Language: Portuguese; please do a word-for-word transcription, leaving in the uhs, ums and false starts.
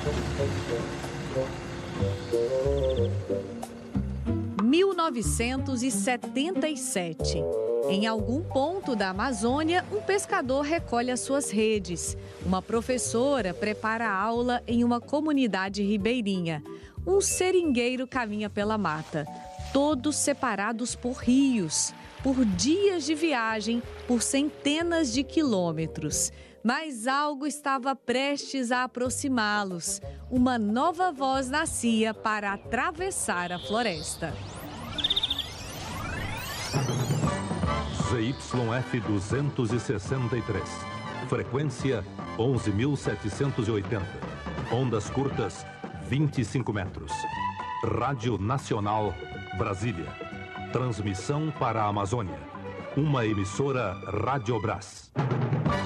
mil novecentos e setenta e sete. Em algum ponto da Amazônia, um pescador recolhe as suas redes. Uma professora prepara a aula em uma comunidade ribeirinha. Um seringueiro caminha pela mata, todos separados por rios, por dias de viagem, por centenas de quilômetros. Mas algo estava prestes a aproximá-los. Uma nova voz nascia para atravessar a floresta. Z Y F duzentos e sessenta e três. Frequência onze mil setecentos e oitenta. Ondas curtas vinte e cinco metros. Rádio Nacional, Brasília. Transmissão para a Amazônia. Uma emissora Rádio Brás.